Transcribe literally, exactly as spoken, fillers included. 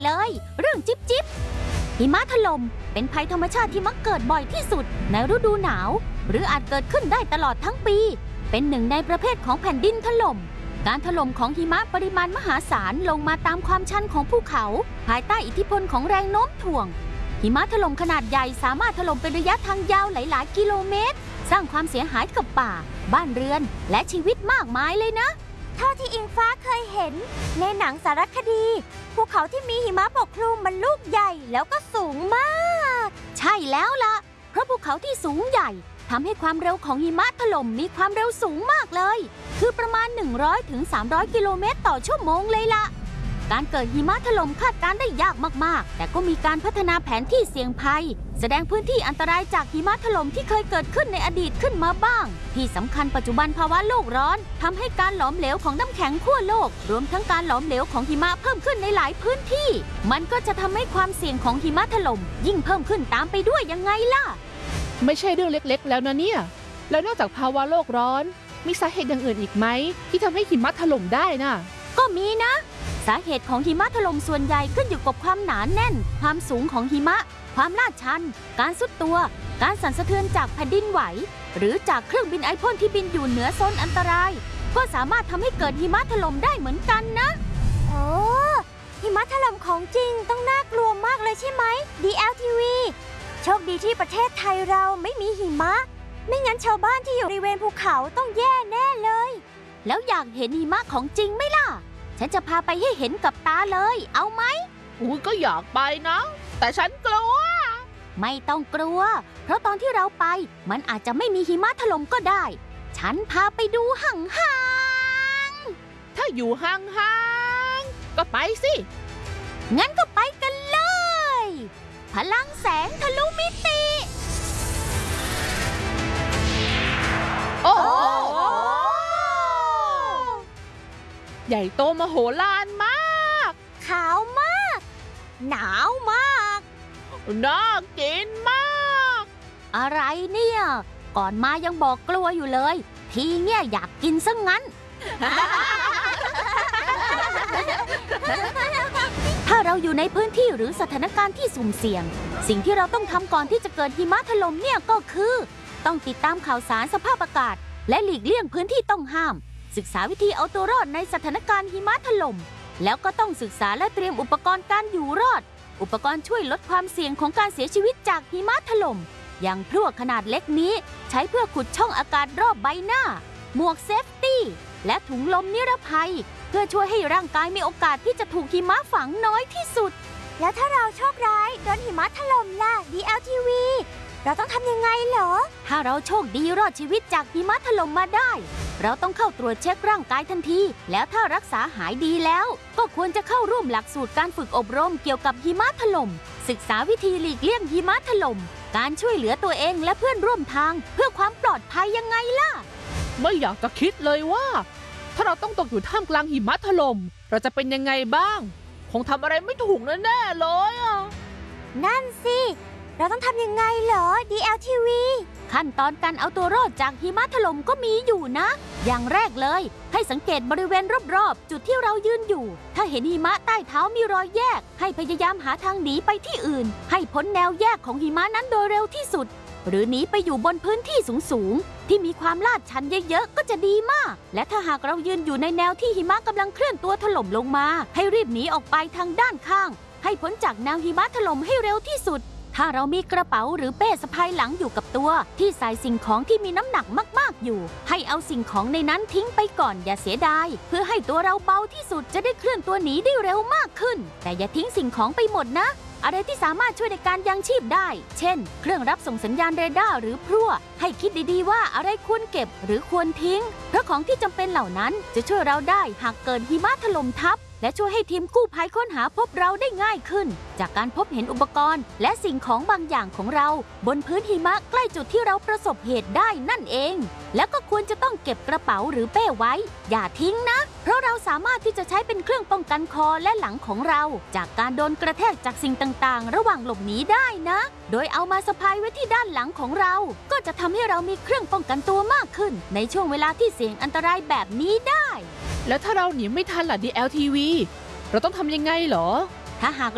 เลยเรื่องจิ๊บจิ๊บหิมะถล่มเป็นภัยธรรมชาติที่มักเกิดบ่อยที่สุดในฤดูหนาวหรืออาจเกิดขึ้นได้ตลอดทั้งปีเป็นหนึ่งในประเภทของแผ่นดินถล่มการถล่มของหิมะปริมาณมหาศาลลงมาตามความชันของภูเขาภายใต้อิทธิพลของแรงโน้มถ่วงหิมะถล่มขนาดใหญ่สามารถถล่มเป็นระยะทางยาวหลายๆกิโลเมตรสร้างความเสียหายกับป่าบ้านเรือนและชีวิตมากมายเลยนะเท่าที่อิงฟ้าเคยเห็นในหนังสารคดีภูเขาที่มีหิมะปกคลุมมันลูกใหญ่แล้วก็สูงมากใช่แล้วล่ะเพราะภูเขาที่สูงใหญ่ทำให้ความเร็วของหิมะถล่มมีความเร็วสูงมากเลยคือประมาณ หนึ่งร้อยถึงสามร้อย กิโลเมตรต่อชั่วโมงเลยล่ะการเกิดหิมะถล่มคาดการได้ยากมากๆแต่ก็มีการพัฒนาแผนที่เสี่ยงภัยแสดงพื้นที่อันตรายจากหิมะถล่มที่เคยเกิดขึ้นในอดีตขึ้นมาบ้างที่สำคัญปัจจุบันภาวะโลกร้อนทำให้การหลอมเหลวของน้ำแข็งขั้วโลกรวมทั้งการหลอมเหลวของหิมะเพิ่มขึ้นในหลายพื้นที่มันก็จะทำให้ความเสี่ยงของหิมะถล่มยิ่งเพิ่มขึ้นตามไปด้วยยังไงล่ะไม่ใช่เรื่องเล็กๆแล้วนะเนี่ยแล้วนอกจากภาวะโลกร้อนมีสาเหตุอย่างอื่นอีกไหมที่ทำให้หิมะถล่มได้น่ะก็มีนะสาเหตุของหิมะถล่มส่วนใหญ่ขึ้นอยู่กับความหนาแน่นความสูงของหิมะความลาดชันการทรุดตัวการสั่นสะเทือนจากแผ่นดินไหวหรือจากเครื่องบินไอพ่นที่บินอยู่เหนือโซนอันตรายก็สามารถทำให้เกิดหิมะถล่มได้เหมือนกันนะโอ้หิมะถล่มของจริงต้องน่ากลัวมากเลยใช่ไหม ดี แอล ที วี โชคดีที่ประเทศไทยเราไม่มีหิมะไม่งั้นชาวบ้านที่อยู่บริเวณภูเขาต้องแย่แน่เลยแล้วอยากเห็นหิมะของจริงไหมล่ะฉันจะพาไปให้เห็นกับตาเลยเอาไหมอุ้ยก็อยากไปนะแต่ฉันกลัวไม่ต้องกลัวเพราะตอนที่เราไปมันอาจจะไม่มีหิมะถล่มก็ได้ฉันพาไปดูห่างๆถ้าอยู่ห่างๆก็ไปสิงั้นก็ไปกันเลยพลังแสงทะลุมิติโอ้ใหญ่โตมโหฬารมากขาวมากหนาวมากน่ากินมากอะไรเนี่ยก่อนมายังบอกกลัวอยู่เลยทีเนี่ยอยากกินซะงั้น ถ้าเราอยู่ในพื้นที่หรือสถานการณ์ที่สุ่มเสี่ยงสิ่งที่เราต้องทำก่อนที่จะเกิดหิมะถล่มเนี่ยก็คือต้องติดตามข่าวสารสภาพอากาศและหลีกเลี่ยงพื้นที่ต้องห้ามศึกษาวิธีเอาตัวรอดในสถานการณ์หิมะถล่มแล้วก็ต้องศึกษาและเตรียมอุปกรณ์การอยู่รอดอุปกรณ์ช่วยลดความเสี่ยงของการเสียชีวิตจากหิมะถล่มอย่างพลั่วขนาดเล็กนี้ใช้เพื่อขุดช่องอากาศรอบใบหน้าหมวกเซฟตี้และถุงลมนิรภัยเพื่อช่วยให้ร่างกายมีโอกาสที่จะถูกหิมะฝังน้อยที่สุดแล้วถ้าเราโชคร้ายโดนหิมะถล่มล่ะ ดี แอล ที วี เราต้องทำยังไงเหรอถ้าเราโชคดีรอดชีวิตจากหิมะถล่มมาได้เราต้องเข้าตรวจเช็คร่างกายทันทีแล้วถ้ารักษาหายดีแล้วก็ควรจะเข้าร่วมหลักสูตรการฝึกอบรมเกี่ยวกับหิมะถล่มศึกษาวิธีหลีกเลี่ยงหิมะถล่มการช่วยเหลือตัวเองและเพื่อนร่วมทางเพื่อความปลอดภัยยังไงล่ะไม่อยากจะคิดเลยว่าถ้าเราต้องตกอยู่ท่ามกลางหิมะถล่มเราจะเป็นยังไงบ้างคงทำอะไรไม่ถูกแน่ๆเลยอ่ะนั่นสิเราต้องทำยังไงเหรอ ดี แอล ที วี ขั้นตอนการเอาตัวรอดจากหิมะถล่มก็มีอยู่นะอย่างแรกเลยให้สังเกตบริเวณรอบๆจุดที่เรายืนอยู่ถ้าเห็นหิมะใต้เท้ามีรอยแยกให้พยายามหาทางหนีไปที่อื่นให้พ้นแนวแยกของหิมะนั้นโดยเร็วที่สุดหรือหนีไปอยู่บนพื้นที่สูงๆที่มีความลาดชันเยอะๆก็จะดีมากและถ้าหากเรายืนอยู่ในแนวที่หิมะกำลังเคลื่อนตัวถล่มลงมาให้รีบหนีออกไปทางด้านข้างให้พ้นจากแนวหิมะถล่มให้เร็วที่สุดถ้าเรามีกระเป๋าหรือเป้สะพายหลังอยู่กับตัวที่ใส่สิ่งของที่มีน้ำหนักมากๆอยู่ให้เอาสิ่งของในนั้นทิ้งไปก่อนอย่าเสียดายเพื่อให้ตัวเราเบาที่สุดจะได้เคลื่อนตัวหนีได้เร็วมากขึ้นแต่อย่าทิ้งสิ่งของไปหมดนะอะไรที่สามารถช่วยในการยังชีพได้เช่นเครื่องรับส่งสัญญาณเรดาร์หรือพลั่วให้คิดดีๆว่าอะไรควรเก็บหรือควรทิ้งเพราะของที่จำเป็นเหล่านั้นจะช่วยเราได้หากเกิดหิมะถล่มทับและช่วยให้ทีมกู้ภัยค้นหาพบเราได้ง่ายขึ้นจากการพบเห็นอุปกรณ์และสิ่งของบางอย่างของเราบนพื้นหิมะใกล้จุดที่เราประสบเหตุได้นั่นเองแล้วก็ควรจะต้องเก็บกระเป๋าหรือเป้ไว้อย่าทิ้งนะเพราะเราสามารถที่จะใช้เป็นเครื่องป้องกันคอและหลังของเราจากการโดนกระแทกจากสิ่งต่างๆระหว่างหลบหนีได้นะโดยเอามาสะพายไว้ที่ด้านหลังของเราก็จะทำให้เรามีเครื่องป้องกันตัวมากขึ้นในช่วงเวลาที่เสี่ยงอันตรายแบบนี้ได้แล้วถ้าเราหนีไม่ทันล่ะ ดี แอล ที วี เราต้องทำยังไงเหรอถ้าหาก